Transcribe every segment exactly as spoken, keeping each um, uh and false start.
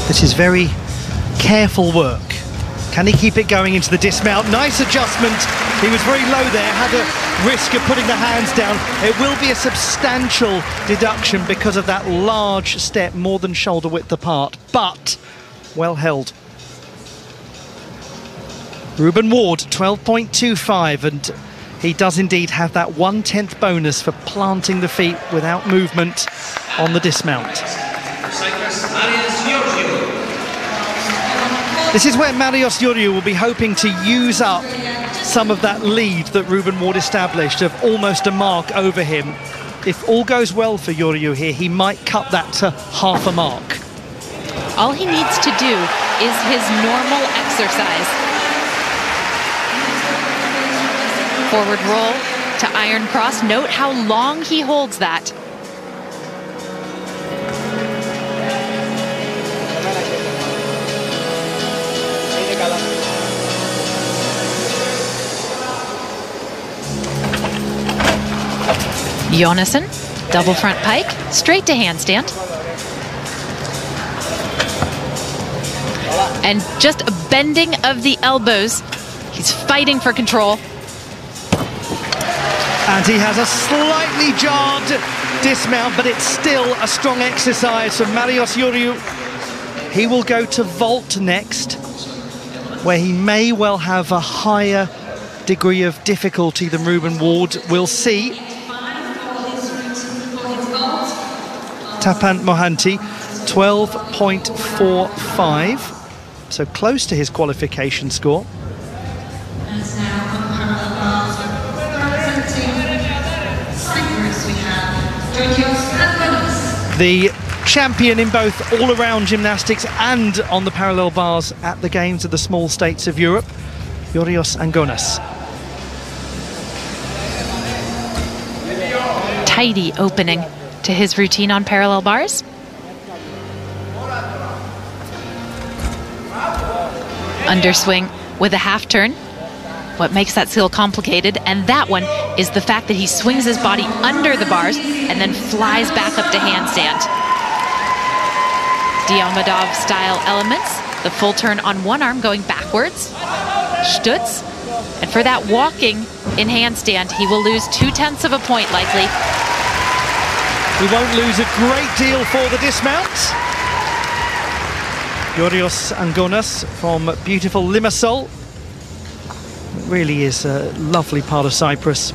This is very careful work. Can he keep it going into the dismount? Nice adjustment. He was very low there, had a risk of putting the hands down. It will be a substantial deduction because of that large step, more than shoulder width apart, but well held. Ruben Ward, twelve point two five, and he does indeed have that one-tenth bonus for planting the feet without movement on the dismount. This is where Marios Ioriu will be hoping to use up some of that lead that Ruben Ward established of almost a mark over him. If all goes well for Ioriu here, he might cut that to half a mark. All he needs to do is his normal exercise. Forward roll to iron cross. Note how long he holds that. Jonassen, double front pike, straight to handstand. And just a bending of the elbows. He's fighting for control. And he has a slightly jarred dismount, but it's still a strong exercise from Marios Ioriu. He will go to vault next, where he may well have a higher degree of difficulty than Ruben Ward. We'll see. Tapant Mohanty, twelve point four five, so close to his qualification score. The champion in both all-around gymnastics and on the parallel bars at the Games of the Small States of Europe, Yurios Angonas. Tidy opening to his routine on parallel bars. Underswing with a half turn. What makes that skill complicated, and that one is the fact that he swings his body under the bars and then flies back up to handstand. Diamondov style elements, the full turn on one arm going backwards, stutz, and for that walking in handstand, he will lose two-tenths of a point likely. He won't lose a great deal for the dismount. Yurios Angonas from beautiful Limassol. It really is a lovely part of Cyprus.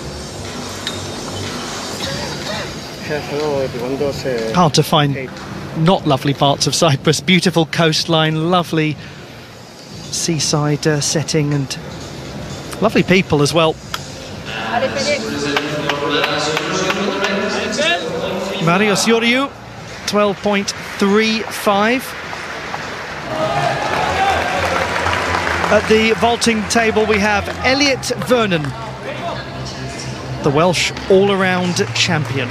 Hard to find not lovely parts of Cyprus. Beautiful coastline, lovely seaside uh, setting, and lovely people as well. Marios Ioriu, twelve point three five. At the vaulting table we have Elliot Vernon, the Welsh all-around champion.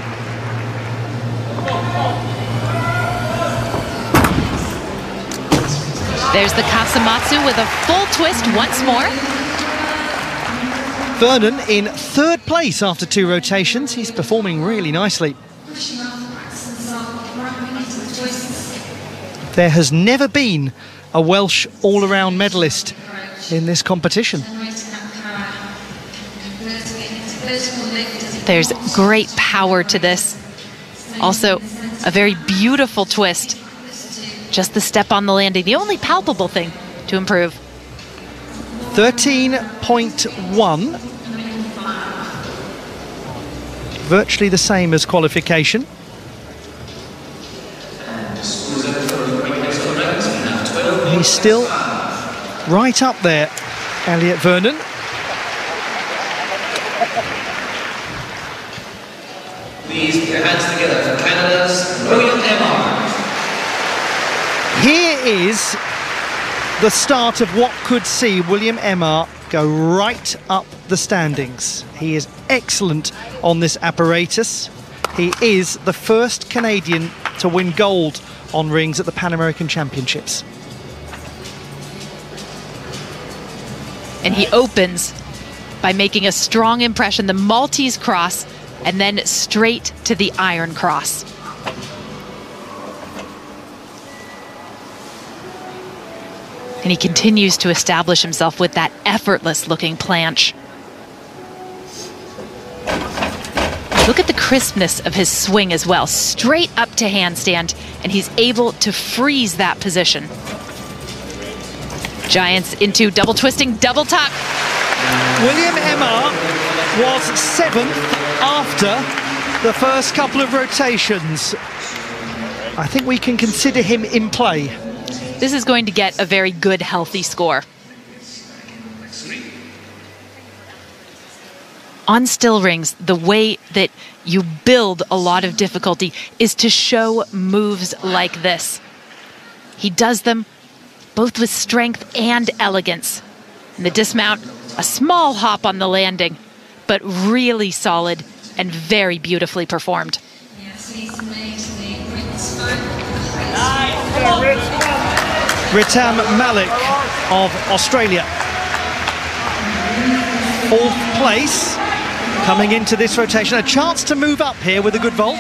There's the Kasamatsu with a full twist once more. Vernon in third place after two rotations. He's performing really nicely. There has never been a Welsh all-around medalist in this competition. There's great power to this. Also, a very beautiful twist. Just the step on the landing, the only palpable thing to improve. thirteen point one. Virtually the same as qualification. He's still right up there, Elliot Vernon. Please put your hands together for Canada's William Emar. Here is the start of what could see William Emar go right up the standings. He is excellent on this apparatus. He is the first Canadian to win gold on rings at the Pan American Championships. And he opens by making a strong impression, the Maltese cross, and then straight to the iron cross. And he continues to establish himself with that effortless-looking planche. Look at the crispness of his swing as well. Straight up to handstand, and he's able to freeze that position. Giants into double twisting, double tuck. William Emma was seventh after the first couple of rotations. I think we can consider him in play. This is going to get a very good, healthy score. On still rings, the way that you build a lot of difficulty is to show moves like this. He does them both with strength and elegance. In the dismount, a small hop on the landing, but really solid and very beautifully performed. Ritam Malik of Australia. Fourth place coming into this rotation. A chance to move up here with a good vault.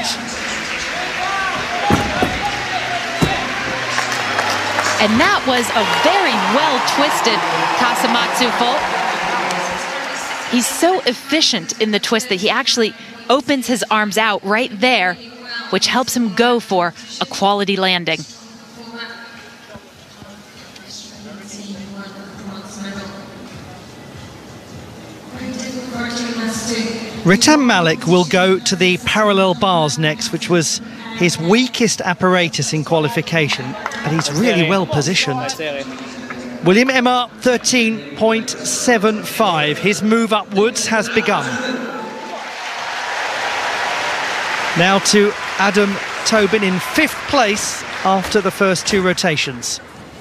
And that was a very well-twisted Kasamatsu fault. He's so efficient in the twist that he actually opens his arms out right there, which helps him go for a quality landing. Ritam Malik will go to the parallel bars next, which was his weakest apparatus in qualification, but he's really well positioned. William Emma, thirteen point seven five. His move upwards has begun. Now to Adam Tobin in fifth place after the first two rotations.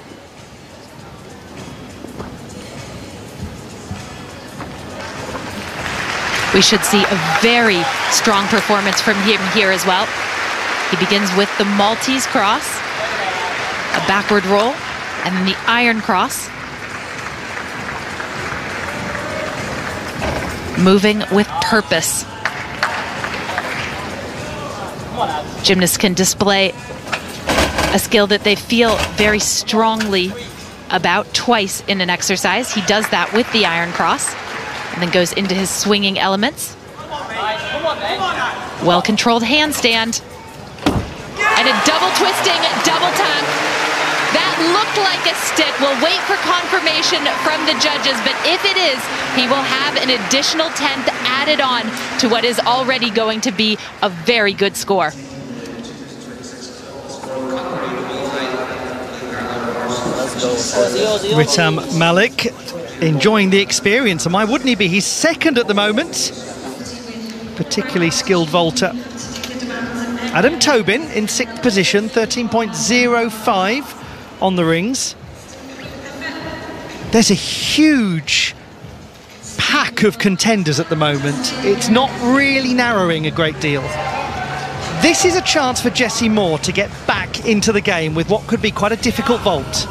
We should see a very strong performance from him here as well. He begins with the Maltese cross, a backward roll, and then the iron cross. Moving with purpose. Gymnasts can display a skill that they feel very strongly about twice in an exercise. He does that with the iron cross, and then goes into his swinging elements. Well-controlled handstand. And a double twisting, double tuck. That looked like a stick. We'll wait for confirmation from the judges, but if it is, he will have an additional tenth added on to what is already going to be a very good score. Ritam Malik enjoying the experience, and why wouldn't he be? He's second at the moment. Particularly skilled vaulter. Adam Tobin in sixth position, thirteen point oh five on the rings. There's a huge pack of contenders at the moment. It's not really narrowing a great deal. This is a chance for Jessie Moore to get back into the game with what could be quite a difficult vault.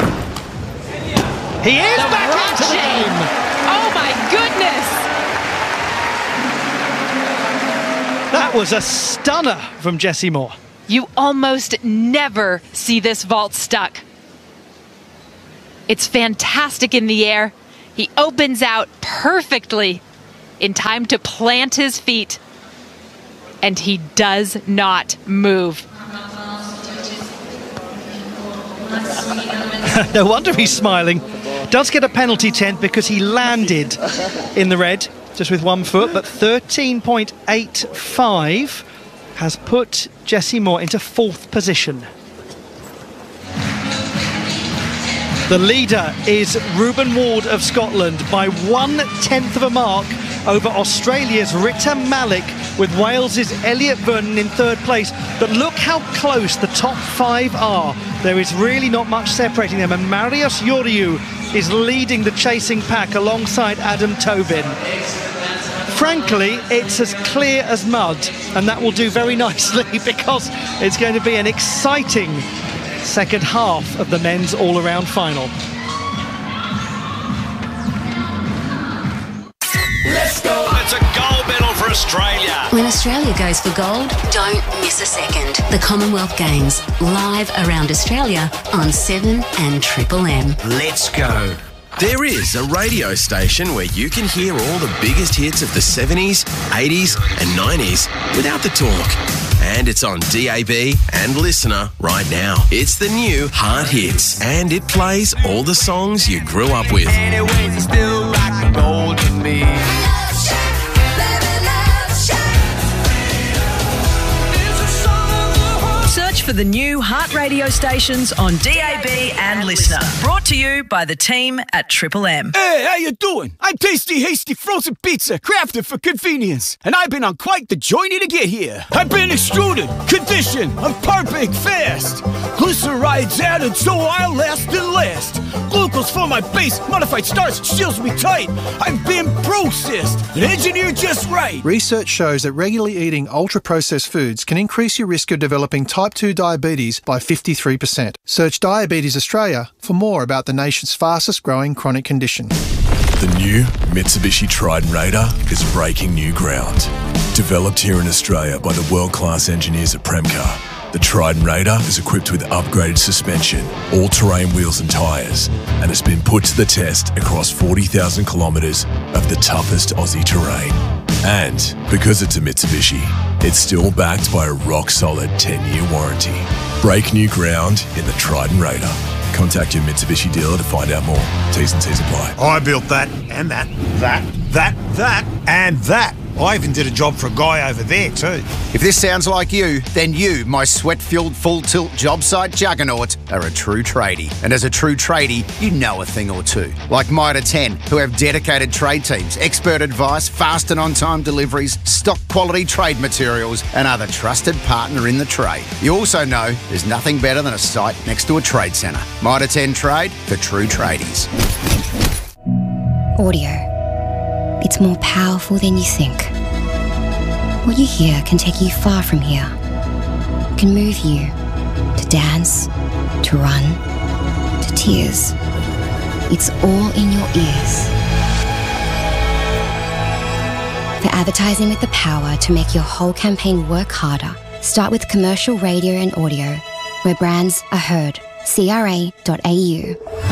He is the back rushing. into the game! Oh my goodness! That was a stunner from Jessie Moore. You almost never see this vault stuck. It's fantastic in the air. He opens out perfectly in time to plant his feet. And he does not move. No wonder he's smiling. Does get a penalty tent because he landed in the red just with one foot, but thirteen point eight five has put Jessie Moore into fourth position. The leader is Ruben Ward of Scotland by one-tenth of a mark over Australia's Ritam Malik, with Wales's Elliot Vernon in third place. But look how close the top five are. There is really not much separating them, and Marius Ioriu is leading the chasing pack alongside Adam Tobin. Frankly, it's as clear as mud, and that will do very nicely because it's going to be an exciting second half of the men's all-around final. Let's go! It's a gold medal for Australia. When Australia goes for gold, don't miss miss a second. The Commonwealth Games, live around Australia on seven and Triple M. Let's go. There is a radio station where you can hear all the biggest hits of the seventies, eighties and nineties without the talk. And it's on D A B and Listener right now. It's the new Heart Hits, and it plays all the songs you grew up with. Anyways, it's still like the gold to me. Search for the new Heart radio stations on D A B and Listener. Brought to you by the team at Triple M. Hey, how you doing? I'm Tasty Hasty Frozen Pizza, crafted for convenience. And I've been on quite the journey to get here. I've been extruded, conditioned, I'm perfect fast. Glycerides added so I'll last and last. Glucose for my base, modified starch seals me tight. I've been processed and engineered just right. Research shows that regularly eating ultra-processed foods can increase your risk of developing type two diabetes by fifty-three percent. Search Diabetes Australia for more about the nation's fastest growing chronic condition. The new Mitsubishi Triton Raider is breaking new ground. Developed here in Australia by the world-class engineers at Premcar, the Triton Raider is equipped with upgraded suspension, all-terrain wheels and tyres, and has been put to the test across forty thousand kilometres of the toughest Aussie terrain. And because it's a Mitsubishi, it's still backed by a rock-solid ten-year warranty. Break new ground in the Triton Raider. Contact your Mitsubishi dealer to find out more. T's and C's apply. I built that, and that, that, that, that, and that. I even did a job for a guy over there too. If this sounds like you, then you, my sweat-filled full-tilt job site juggernaut, are a true tradie. And as a true tradie, you know a thing or two. Like Mitre ten, who have dedicated trade teams, expert advice, fast and on-time deliveries, stock quality trade materials, and are the trusted partner in the trade. You also know there's nothing better than a site next to a trade centre. Mitre ten Trade for true tradies. Audio. It's more powerful than you think. What you hear can take you far from here. It can move you to dance, to run, to tears. It's all in your ears. For advertising with the power to make your whole campaign work harder, start with commercial radio and audio, where brands are heard. C R A dot A U.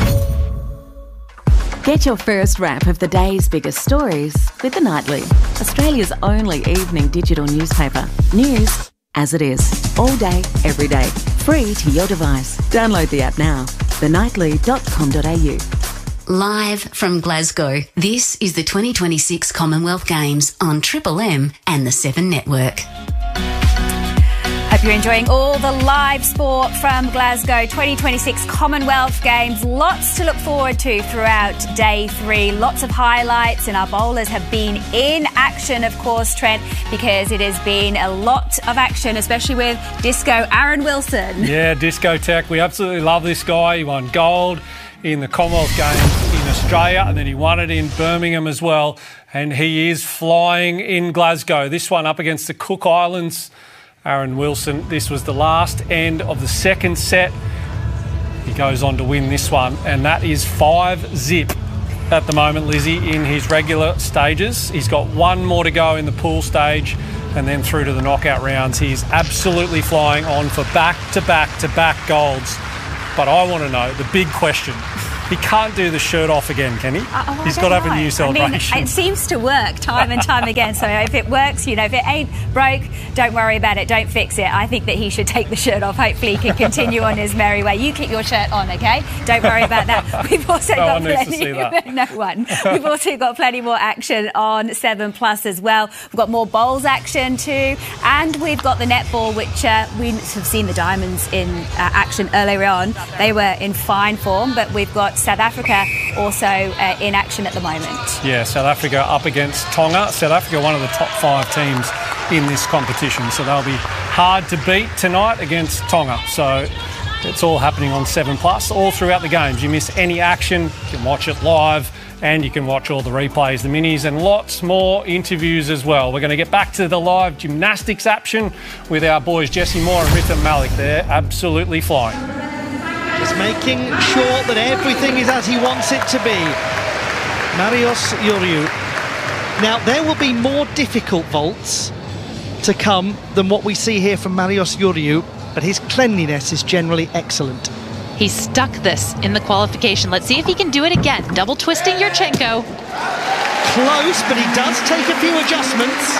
Get your first wrap of the day's biggest stories with The Nightly, Australia's only evening digital newspaper. News as it is, all day, every day, free to your device. Download the app now, the nightly dot com dot a u. Live from Glasgow, this is the twenty twenty-six Commonwealth Games on Triple M and the Seven Network. Hope you're enjoying all the live sport from Glasgow twenty twenty-six Commonwealth Games. Lots to look forward to throughout day three. Lots of highlights, and our bowlers have been in action, of course, Trent, because it has been a lot of action, especially with Disco Aaron Wilson. Yeah, Disco Tech. We absolutely love this guy. He won gold in the Commonwealth Games in Australia, and then he won it in Birmingham as well. And he is flying in Glasgow. This one up against the Cook Islands. Aaron Wilson, this was the last end of the second set. He goes on to win this one, and that is five zip at the moment, Lizzie, in his regular stages. He's got one more to go in the pool stage and then through to the knockout rounds. He's absolutely flying on for back-to-back-to-back golds. But I want to know, the big question, he can't do the shirt off again, can he? Uh, oh, He's got to have know. a new celebration. I mean, it seems to work time and time again. So if it works, you know, if it ain't broke, don't worry about it. Don't fix it. I think that he should take the shirt off. Hopefully he can continue on his merry way. You keep your shirt on, okay? Don't worry about that. We've also no got one plenty. Needs to see that. No one. We've also got plenty more action on Seven Plus as well. We've got more bowls action too, and we've got the netball, which uh, we have seen the Diamonds in uh, action earlier on. They were in fine form, but we've got South Africa also uh, in action at the moment. Yeah, South Africa up against Tonga. South Africa, one of the top five teams in this competition, so they'll be hard to beat tonight against Tonga. So it's all happening on Seven Plus all throughout the games. You miss any action, you can watch it live, and you can watch all the replays, the minis, and lots more interviews as well. We're going to get back to the live gymnastics action with our boys Jesse Moore and Ritham Malik. They're absolutely flying. Is making sure that everything is as he wants it to be. Marios Yuriu. Now, there will be more difficult vaults to come than what we see here from Marius Iuriu, but his cleanliness is generally excellent. He stuck this in the qualification. Let's see if he can do it again. Double twisting Yurchenko. Close, but he does take a few adjustments.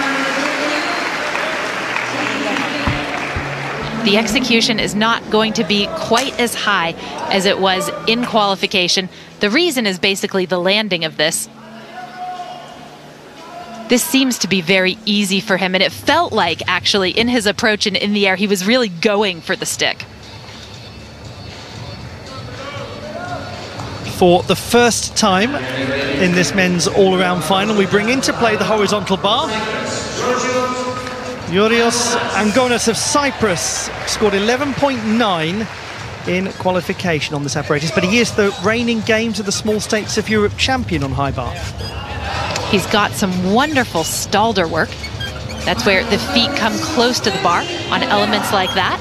The execution is not going to be quite as high as it was in qualification. The reason is basically the landing of this. This seems to be very easy for him, and it felt like, actually, in his approach and in the air, he was really going for the stick. For the first time in this men's all-around final, we bring into play the horizontal bar. Yurios Angonas of Cyprus scored eleven point nine in qualification on this apparatus, but he is the reigning Games of the Small States of Europe champion on high bar. He's got some wonderful Stalder work. That's where the feet come close to the bar on elements like that.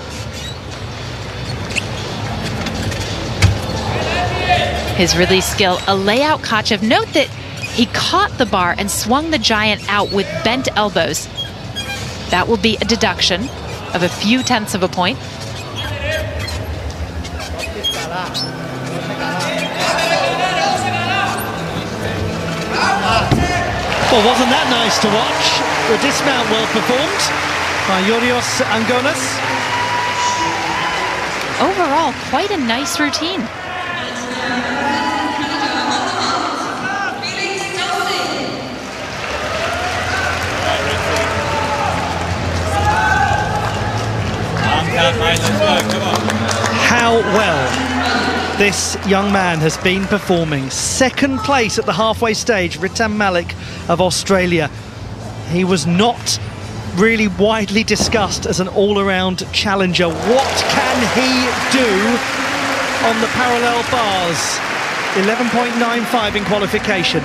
His release skill, a layout Kachev. Note that he caught the bar and swung the giant out with bent elbows. That will be a deduction of a few tenths of a point. Well, wasn't that nice to watch? The dismount well performed by Yurios Angonas. Overall, quite a nice routine. How well this young man has been performing. Second place at the halfway stage, Ritam Malik of Australia. He was not really widely discussed as an all-around challenger. What can he do on the parallel bars? eleven point nine five in qualification.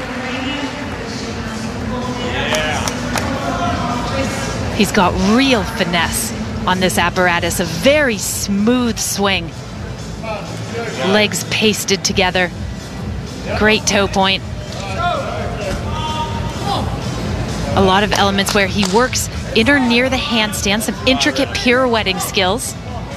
He's got real finesse on this apparatus, a very smooth swing. Legs pasted together. Great toe point. A lot of elements where he works in or near the handstand, some intricate pirouetting skills.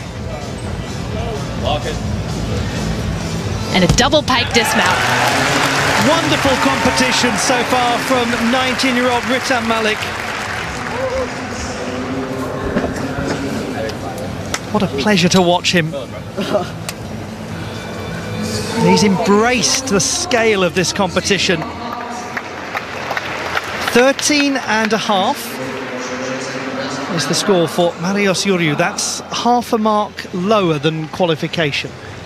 And a double pike dismount. Wonderful competition so far from nineteen-year-old Ritam Malik. What a pleasure to watch him. He's embraced the scale of this competition. thirteen and a half is the score for Marius Iuriu. That's half a mark lower than qualification.